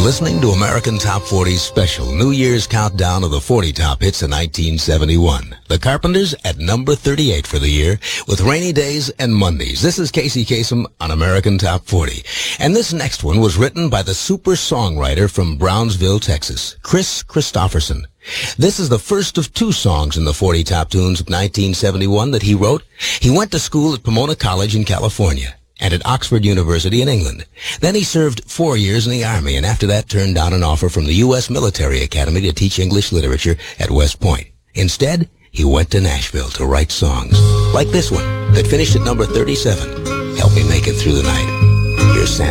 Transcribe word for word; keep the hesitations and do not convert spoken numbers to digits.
listening to American Top forty's special New Year's countdown of the forty top hits of nineteen seventy-one. The Carpenters at number thirty-eight for the year with Rainy Days and Mondays. This is Casey Kasem on American Top forty. And this next one was written by the super songwriter from Brownsville, Texas, Kris Kristofferson. This is the first of two songs in the forty top tunes of nineteen seventy-one that he wrote. He went to school at Pomona College in California and at Oxford University in England. Then he served four years in the Army, and after that turned down an offer from the U S Military Academy to teach English literature at West Point. Instead, he went to Nashville to write songs, like this one that finished at number thirty-seven, Help Me Make It Through the Night. Here's Sam